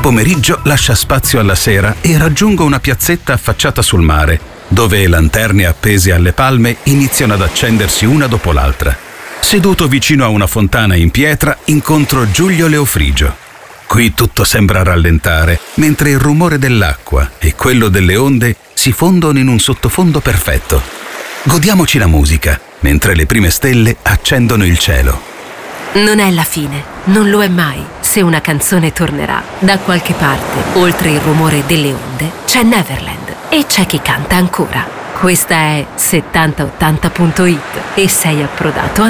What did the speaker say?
pomeriggio lascia spazio alla sera e raggiungo una piazzetta affacciata sul mare, dove lanterne appese alle palme iniziano ad accendersi una dopo l'altra. Seduto vicino a una fontana in pietra, incontro Giulio Leofrigio. Qui tutto sembra rallentare, mentre il rumore dell'acqua e quello delle onde si fondono in un sottofondo perfetto. Godiamoci la musica, mentre le prime stelle accendono il cielo. Non è la fine, non lo è mai. Se una canzone tornerà, da qualche parte, oltre il rumore delle onde, c'è Neverland e c'è chi canta ancora. Questa è 7080.it e sei approdato a